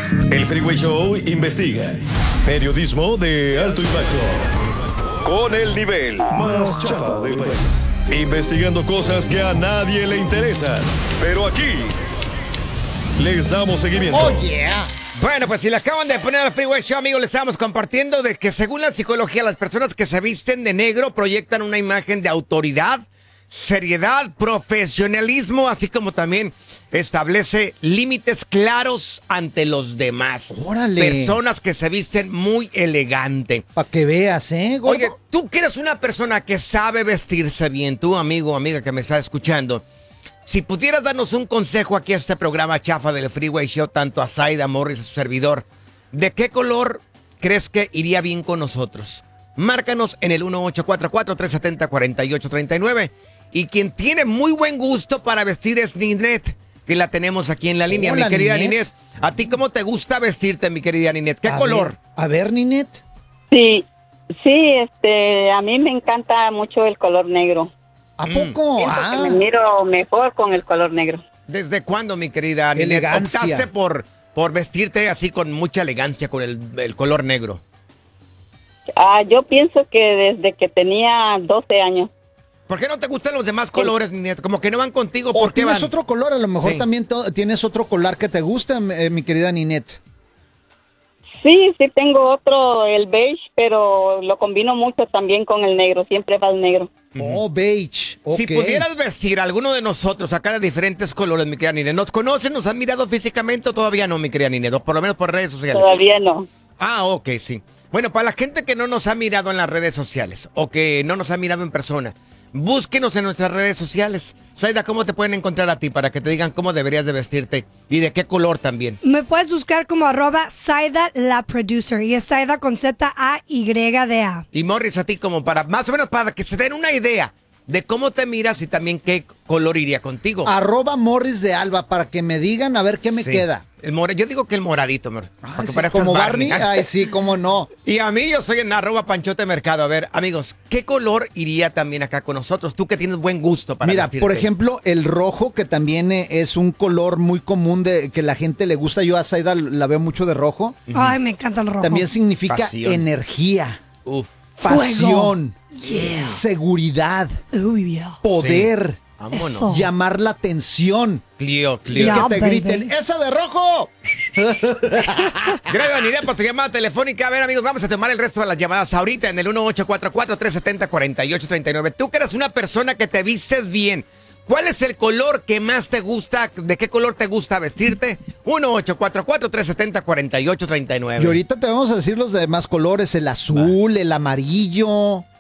El Freeway Show investiga. Periodismo de alto impacto. Con el nivel más chafa del país. Investigando cosas que a nadie le interesan. Pero aquí les damos seguimiento. Oh, yeah. Bueno, pues si le acaban de poner al Freeway Show, amigos, le estamos compartiendo de que según la psicología, las personas que se visten de negro proyectan una imagen de autoridad, seriedad, profesionalismo, así como también establece límites claros ante los demás. ¡Órale! Personas que se visten muy elegante. Para que veas, gordo. Oye, tú que eres una persona que sabe vestirse bien, tú, amigo o amiga que me está escuchando, si pudieras darnos un consejo aquí a este programa chafa del Freeway Show, tanto a Zaida Morris, a su servidor, ¿de qué color crees que iría bien con nosotros? Márcanos en el 1844-370-4839. Y quien tiene muy buen gusto para vestir es Ninette, que la tenemos aquí en la línea. Hola, mi querida Ninette. Ninette. ¿A ti cómo te gusta vestirte, mi querida Ninette? ¿Qué color? A ver, Ninette. Sí, a mí me encanta mucho el color negro. ¿A poco? Siento que me miro mejor con el color negro. ¿Desde cuándo, mi querida Ninette, Elegancia. optaste por vestirte así con mucha elegancia, con el color negro? Yo pienso que desde que tenía 12 años. ¿Por qué no te gustan los demás colores, Ninette? Como que no van contigo, ¿O ¿por qué tienes van? otro color? A lo mejor Sí. también tienes otro color que te gusta, mi querida Ninette. Sí, tengo otro, el beige, pero lo combino mucho también con el negro. Siempre va el negro. Oh, beige. Si Ok. pudieras vestir a alguno de nosotros acá de diferentes colores, mi querida Ninette, ¿nos conocen, nos han mirado físicamente o todavía no, mi querida Ninette? O por lo menos por redes sociales. Todavía no. Ah, ok, sí. Bueno, para la gente que no nos ha mirado en las redes sociales o que no nos ha mirado en persona, búsquenos en nuestras redes sociales. Zaida, ¿cómo te pueden encontrar a ti para que te digan cómo deberías de vestirte y de qué color también? Me puedes buscar como @Zaida la producer y es Zaida con ZAYDA. Y Morris, a ti como para, más o menos para que se den una idea de cómo te miras y también qué color iría contigo. @Morris de Alba para que me digan a ver qué me Sí. queda. Yo digo que el moradito, para que Sí, parezcas como Barney. Ay, sí, cómo no. Y a mí yo soy en @Panchote Mercado. A ver, amigos, ¿qué color iría también acá con nosotros? Tú que tienes buen gusto para Mira, vestirte. por ejemplo, el rojo, que también es un color muy común de que la gente le gusta. Yo a Zaida la veo mucho de rojo. Ay, me encanta el rojo. También significa Pasión. energía, Uf. pasión, Yeah. seguridad, Uy, yeah. poder, Vámonos. Eso. llamar la atención. Clio. Y Ya, que te baby. griten, ¡esa de rojo! Gracias, Daniela, por tu llamada telefónica. A ver, amigos, vamos a tomar el resto de las llamadas ahorita en el 1844-370-4839. Tú que eres una persona que te vistes bien, ¿cuál es el color que más te gusta? ¿De qué color te gusta vestirte? 1844-370-4839. Y ahorita te vamos a decir los demás colores, el azul, el amarillo.